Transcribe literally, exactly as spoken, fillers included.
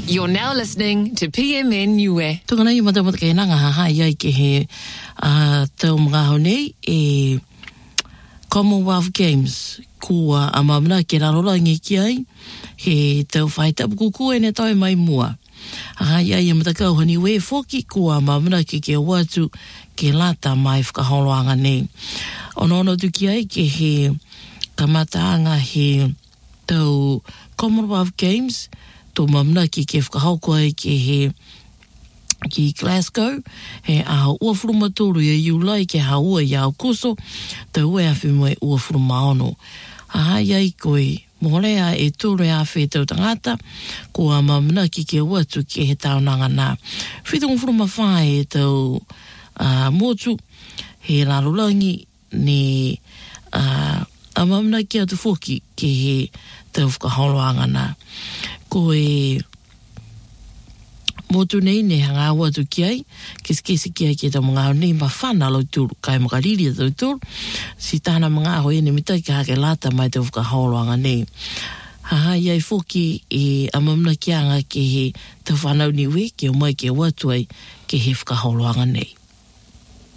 You're now listening to P M N Niue. Tungana i mata mata kei nanga haha iai ke he uh, tau mga honei e Commonwealth Games kua a mamna ke rarola ngi ki ai he tau whaita pukuku e ne tau e mai mua. Aha iai e mata kau hani we foki kua mamna ke ke watu ke lata mai whakaholoanga nei. Ono ono tu ki ai ke he kamataanga he tau Commonwealth Games tō mamna ki ke whakahauko ai ke he ki Glasgow, he aho ua whurumaturu e iulai ke haua i au kuso, te ue a whimue ua whurumaono. Aha iai koe, morea e tūre a whetau tangata, ko a mamna ki ke watu ke he taonanga nā. Whitungu whurumawhae e tau uh, motu, he rarulangi ne uh, a mamna ki atu whoki ke he tau whakaholoanga nā. Ko e motu nei ne hanga watu ki ai, kis kisi ki ai ki ta mga hau nei ma whana lau tūru, kai makariri a tau tūru, si tāna mga hau ene mitai ka hake lata mai te whakaholoanga nei. Haha iai whoki e amamna ki anga ke he te whanau niwe, ke o mai ke watu ai ke he whakaholoanga nei.